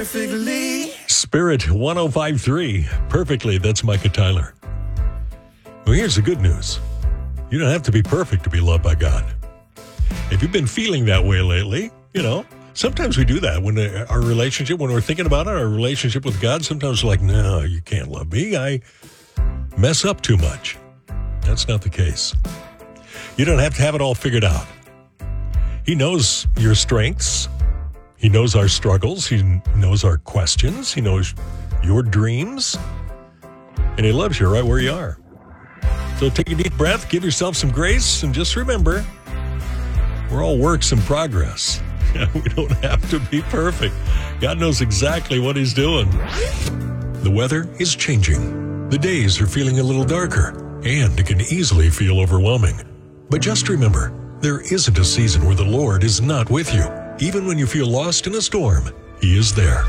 perfectly. Spirit 105.3. Perfectly. That's Micah Tyler. Well, here's the good news. You don't have to be perfect to be loved by God. If you've been feeling that way lately, sometimes we do that when our relationship, when we're thinking about it, our relationship with God, sometimes we're like, no, you can't love me. I mess up too much. That's not the case. You don't have to have it all figured out. He knows your strengths. He knows our struggles. He knows our questions. He knows your dreams. And he loves you right where you are. So take a deep breath, give yourself some grace, and just remember, we're all works in progress. We don't have to be perfect. God knows exactly what he's doing. The weather is changing. The days are feeling a little darker, and it can easily feel overwhelming. But just remember, there isn't a season where the Lord is not with you. Even when you feel lost in a storm, he is there.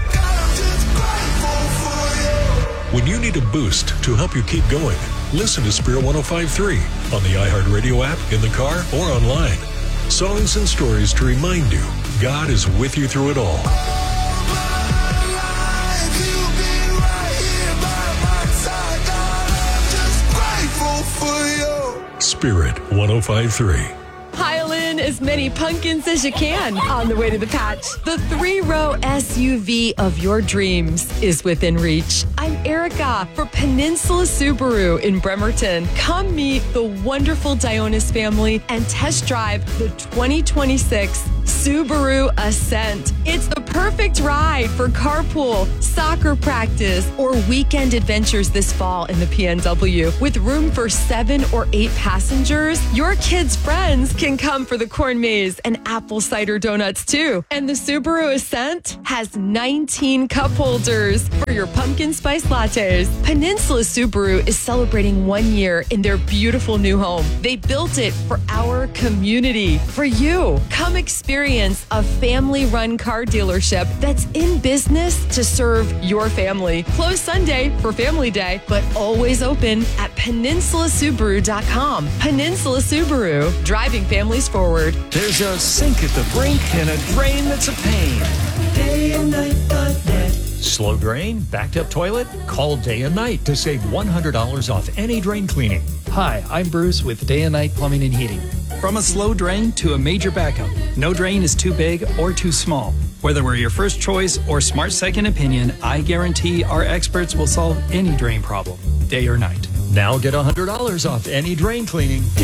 When you need a boost to help you keep going, listen to Spirit 105.3 on the iHeartRadio app, in the car, or online. Songs and stories to remind you God is with you through it all. Spirit 105.3. Pile in as many pumpkins as you can on the way to the patch. The 3-row SUV of your dreams is within reach. I'm Erica for Peninsula Subaru in Bremerton. Come meet the wonderful Dionis family and test drive the 2026 Subaru Ascent. It's the perfect ride for carpool, soccer practice, or weekend adventures this fall in the PNW. With room for 7 or 8 passengers, your kids' friends can come for the corn maze and apple cider donuts too. And the Subaru Ascent has 19 cup holders for your pumpkin spice lattes. Peninsula Subaru is celebrating 1 year in their beautiful new home. They built it for our community, for you. Come experience a family-run car dealership that's in business to serve your family. Closed Sunday for Family Day, but always open at PeninsulaSubaru.com. Peninsula Subaru, driving families forward. There's a sink at the brink and a drain that's a pain. DayandNight.net. Slow drain? Backed up toilet? Call Day and Night to save $100 off any drain cleaning. Hi, I'm Bruce with Day and Night Plumbing and Heating. From a slow drain to a major backup, no drain is too big or too small. Whether we're your first choice or smart second opinion, I guarantee our experts will solve any drain problem, day or night. Now get $100 off any drain cleaning.